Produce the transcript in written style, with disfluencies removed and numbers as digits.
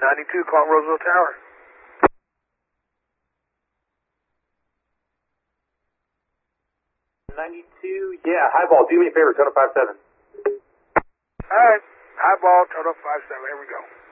92, call Roseville Tower. 92, yeah, highball, do me a favor, turn up 57. Alright, highball, turn up 57, here we go.